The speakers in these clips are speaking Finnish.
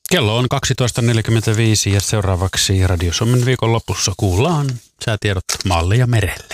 Kello on 12.45 ja seuraavaksi Radio Suomen viikonlopussa kuullaan säätiedot maalle ja merelle.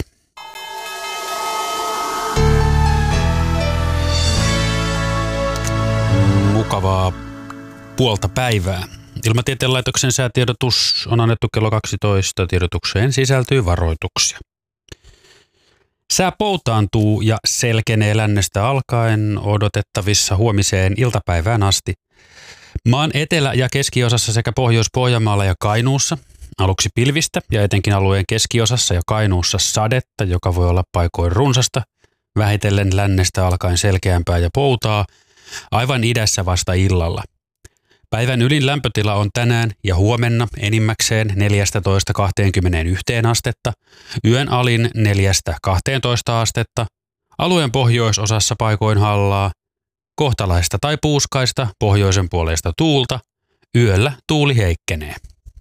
Mukavaa puolta päivää. Ilmatieteen laitoksen säätiedotus on annettu kello 12. Tiedotukseen sisältyy varoituksia. Sää poutaantuu ja selkenee lännestä alkaen odotettavissa huomiseen iltapäivään asti. Maan etelä- ja keskiosassa sekä Pohjois-Pohjanmaalla ja Kainuussa aluksi pilvistä ja etenkin alueen keskiosassa ja Kainuussa sadetta, joka voi olla paikoin runsasta, vähitellen lännestä alkaen selkeämpää ja poutaa, aivan idässä vasta illalla. Päivän ylin lämpötila on tänään ja huomenna enimmäkseen 14-21 astetta, yön alin 4-12 astetta, alueen pohjoisosassa paikoin hallaa, kohtalaista tai puuskaista pohjoisen puoleista tuulta, yöllä tuuli heikkenee.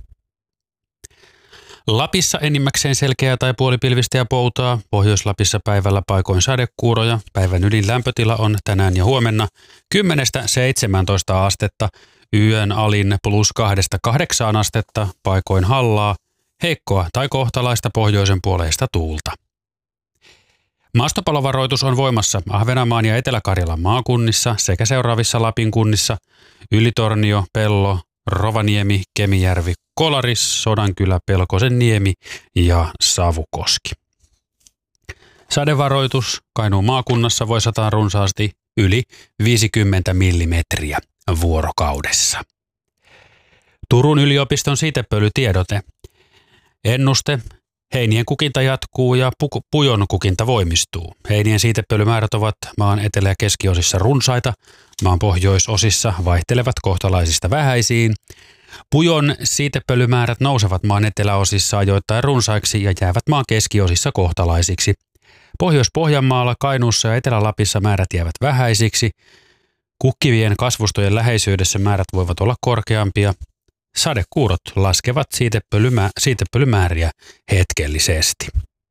Lapissa enimmäkseen selkeää tai puolipilvistä ja poutaa, Pohjois-Lapissa päivällä paikoin sadekuuroja, päivän ylin lämpötila on tänään ja huomenna 10-17 astetta, yön alin +2-8 astetta, paikoin hallaa, heikkoa tai kohtalaista pohjoisen puoleista tuulta. Maastopalovaroitus on voimassa Ahvenanmaan ja Etelä-Karjalan maakunnissa sekä seuraavissa Lapin kunnissa Ylitornio, Pello, Rovaniemi, Kemijärvi, Kolaris, Sodankylä, Pelkosenniemi ja Savukoski. Sadevaroitus Kainuun maakunnassa voi sataa runsaasti yli 50 millimetriä vuorokaudessa. Turun yliopiston siitepölytiedote. Ennuste. Heinien kukinta jatkuu ja pujon kukinta voimistuu. Heinien siitepölymäärät ovat maan etelä- ja keskiosissa runsaita, maan pohjoisosissa vaihtelevat kohtalaisista vähäisiin. Pujon siitepölymäärät nousevat maan eteläosissa ajoittain runsaiksi ja jäävät maan keskiosissa kohtalaisiksi. Pohjois-Pohjanmaalla, Kainuussa ja Etelä-Lapissa määrät jäävät vähäisiksi. Kukkivien kasvustojen läheisyydessä määrät voivat olla korkeampia. Sadekuurot laskevat siitepölymääriä hetkellisesti.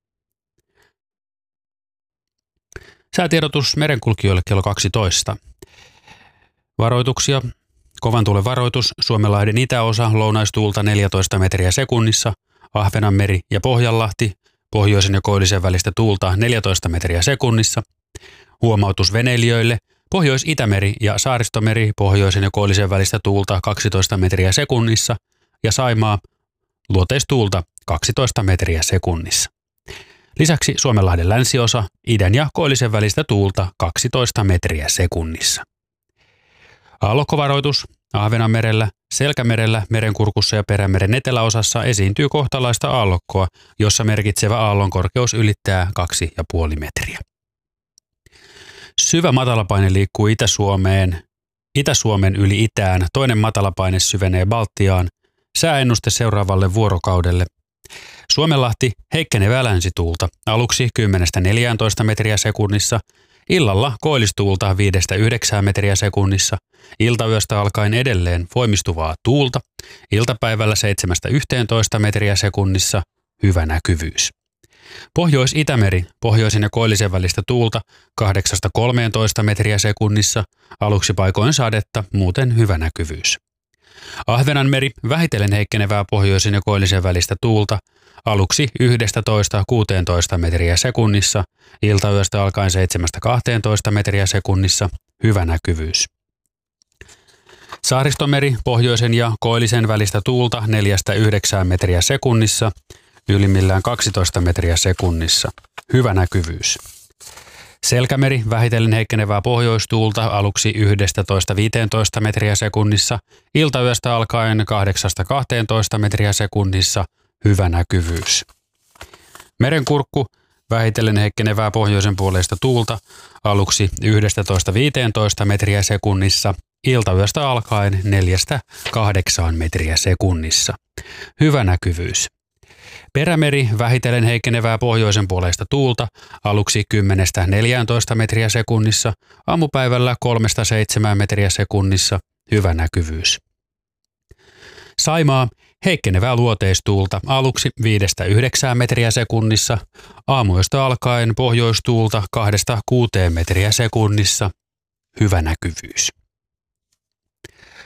Säätiedotus merenkulkijoille kello 12. Varoituksia. Kovan tuulen varoitus. Suomenlahden itäosa lounaistuulta 14 metriä sekunnissa. Ahvenanmeri ja Pohjanlahti. Pohjoisen ja koillisen välistä tuulta 14 metriä sekunnissa. Huomautus veneilijöille. Pohjois-Itämeri ja Saaristomeri, pohjoisen ja koillisen välistä tuulta 12 metriä sekunnissa ja Saimaa luoteistuulta 12 metriä sekunnissa. Lisäksi Suomenlahden länsiosa, idän ja koillisen välistä tuulta 12 metriä sekunnissa. Aallokkovaroitus Ahvenanmerellä, Selkämerellä, Merenkurkussa ja Perämeren eteläosassa esiintyy kohtalaista aallokkoa, jossa merkitsevä aallon korkeus ylittää 2,5 metriä. Syvä matalapaine liikkuu Itä-Suomen yli itään, toinen matalapaine syvenee Baltiaan, sääennuste seuraavalle vuorokaudelle. Suomenlahti heikkenevää länsituulta, aluksi 10-14 metriä sekunnissa, illalla koillistuulta 5-9 metriä sekunnissa, iltayöstä alkaen edelleen voimistuvaa tuulta, iltapäivällä 7-11 metriä sekunnissa, hyvä näkyvyys. Pohjois-Itämeri, pohjoisen ja koillisen välistä tuulta 8-13 metriä sekunnissa, aluksi paikoin sadetta, muuten hyvä näkyvyys. Ahvenanmeri, vähitellen heikkenevää pohjoisen ja koillisen välistä tuulta, aluksi 11-16 metriä sekunnissa, iltayöstä alkaen 7-12 metriä sekunnissa, hyvä näkyvyys. Saaristomeri, pohjoisen ja koillisen välistä tuulta 4-9 metriä sekunnissa, ylimmillään 12 metriä sekunnissa. Hyvä näkyvyys. Selkämeri, vähitellen heikkenevää pohjoistuulta, aluksi 11-15 metriä sekunnissa, iltayöstä alkaen 8-12 metriä sekunnissa. Hyvä näkyvyys. Merenkurkku, vähitellen heikkenevää pohjoisen puoleista tuulta, aluksi 11-15 metriä sekunnissa, iltayöstä alkaen 4-8 metriä sekunnissa. Hyvä näkyvyys. Perämeri, vähitellen heikkenevää pohjoisen puoleista tuulta, aluksi 10-14 metriä sekunnissa, aamupäivällä 3-7 metriä sekunnissa, hyvä näkyvyys. Saimaa, heikkenevää luoteistuulta, aluksi 5-9 metriä sekunnissa, aamuyöstä alkaen pohjoistuulta 2-6 metriä sekunnissa, hyvä näkyvyys.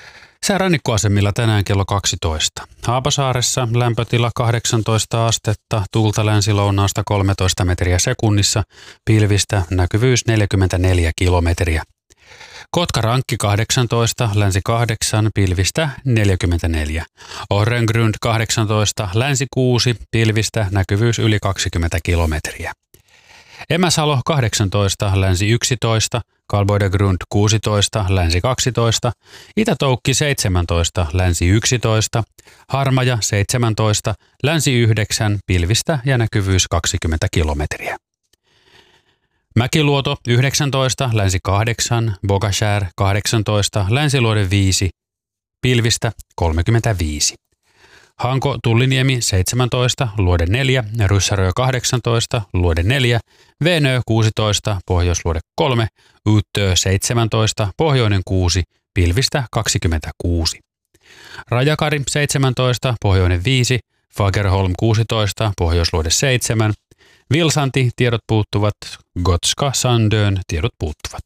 Säärannikkoasemilla tänään kello 12. Haapasaaressa lämpötila 18 astetta, tuulta länsi-lounaasta 13 metriä sekunnissa, pilvistä, näkyvyys 44 kilometriä. Kotkarankki 18, länsi 8, pilvistä 44. Orrengrund 18, länsi 6, pilvistä, näkyvyys yli 20 kilometriä. Emäsalo 18, länsi 11, Kalboidegrund 16, länsi 12, Itä-Toukki 17, länsi 11, Harmaja 17, länsi 9, pilvistä ja näkyvyys 20 kilometriä. Mäkiluoto 19, länsi 8, Bogashär 18, länsiluode 5, pilvistä 35. Hanko Tulliniemi 17, luode 4, Ryssärö 18, luode 4, Venö 16, pohjoisluode 3, Uttö 17, pohjoinen 6, pilvistä 26. Rajakari 17, pohjoinen 5, Fagerholm 16, pohjoisluode 7, Vilsanti, tiedot puuttuvat, Gotska Sandön, tiedot puuttuvat.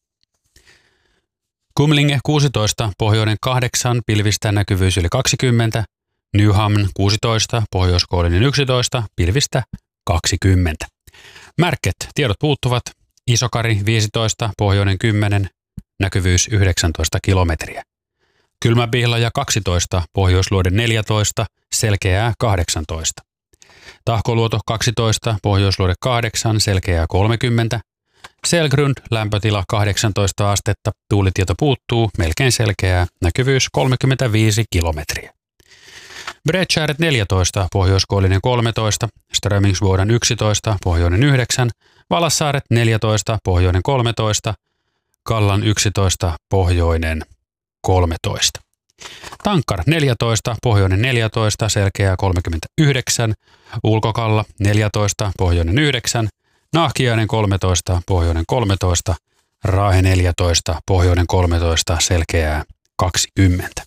Kumlinge 16, pohjoinen 8, pilvistä näkyvyys yli 20, Nyhamn 16, pohjoiskoillinen 11, pilvistä 20. Märket, tiedot puuttuvat, Isokari 15, pohjoinen 10, näkyvyys 19 kilometriä. Kylmäpihlaja 12, pohjoisluode 14, selkeää 18. Tahkoluoto 12, pohjoisluode 8, selkeää 30. Selgrund, lämpötila 18 astetta, tuulitieto puuttuu, melkein selkeää, näkyvyys 35 kilometriä. Bredskärret 14, pohjoiskoillinen 13, Strömingsboden 11, pohjoinen 9, Valassaaret 14, pohjoinen 13, Kallan 11, pohjoinen 13. Tankkar 14, pohjoinen 14, selkeää 39, Ulkokalla 14, pohjoinen 9, Nahkiainen 13, pohjoinen 13, Raahe 14, pohjoinen 13, selkeää 20.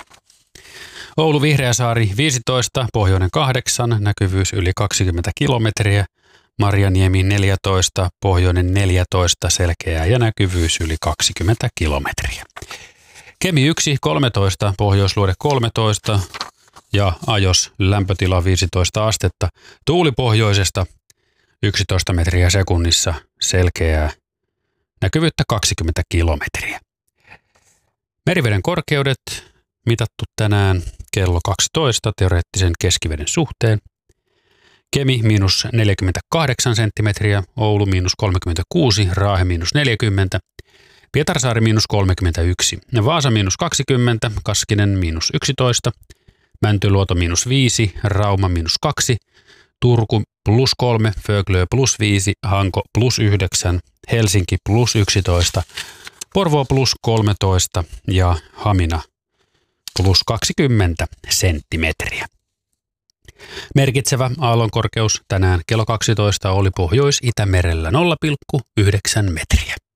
Oulu Vihreäsaari 15, pohjoinen 8, näkyvyys yli 20 kilometriä, Marjaniemi 14, pohjoinen 14, selkeää ja näkyvyys yli 20 kilometriä. Kemi 1, 13, pohjoisluode 13 ja Ajos lämpötila 15 astetta, tuuli pohjoisesta 11 metriä sekunnissa, selkeää, näkyvyyttä 20 kilometriä. Meriveden korkeudet mitattu tänään kello 12 teoreettisen keskiveden suhteen. Kemi miinus 48 senttimetriä, Oulu miinus 36, Raahe miinus 40, Pietarsaari miinus 31, Vaasa miinus 20, Kaskinen miinus 11, Mäntyluoto miinus 5, Rauma miinus 2, Turku plus 3, Föglö plus 5, Hanko plus 9, Helsinki plus 11, Porvoo plus 13 ja Hamina plus 20 senttimetriä. Merkitsevä aallonkorkeus tänään kello 12 oli Pohjois-Itämerellä 0,9 metriä.